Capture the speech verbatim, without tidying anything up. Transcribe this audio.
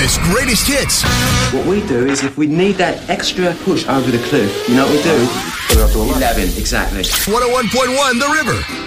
Kiss greatest hits. What we do is if we need that extra push over the cliff, you know what we do? Put it up to eleven. eleven, exactly. one oh one point one The River.